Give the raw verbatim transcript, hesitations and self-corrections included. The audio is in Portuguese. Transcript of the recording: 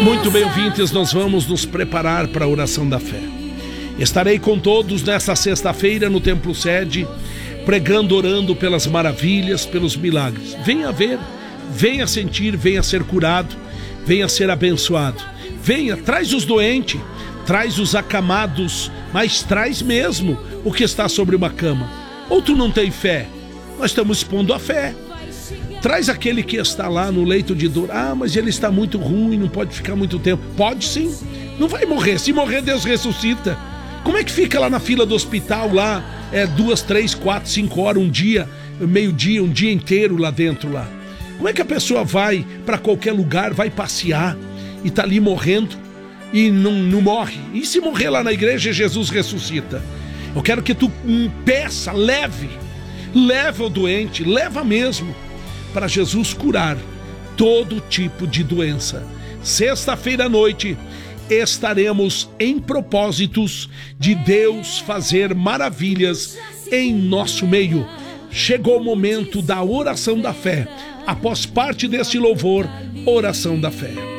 Muito bem, ouvintes, nós vamos nos preparar para a oração da fé. Estarei com todos nesta sexta-feira no Templo Sede, pregando, orando pelas maravilhas, pelos milagres. Venha ver, venha sentir, venha ser curado, venha ser abençoado. Venha, traz os doentes, traz os acamados, mas traz mesmo o que está sobre uma cama. Ou tu não tem fé? Nós estamos expondo a fé. Traz aquele que está lá no leito de dor. Ah, mas ele está muito ruim, não pode ficar muito tempo. Pode sim, não vai morrer. Se morrer, Deus ressuscita. Como é que fica lá na fila do hospital, lá, é, duas, três, quatro, cinco horas, um dia, meio dia, um dia inteiro lá dentro, lá? Como é que a pessoa vai para qualquer lugar, vai passear e está ali morrendo e não, não morre? E se morrer lá na igreja, Jesus ressuscita? Eu quero que tu hum, peça, leve, leve o doente, leva mesmo, para Jesus curar todo tipo de doença. Sexta-feira à noite estaremos em propósitos de Deus fazer maravilhas em nosso meio. Chegou o momento da oração da fé. Após parte desse louvor, oração da fé.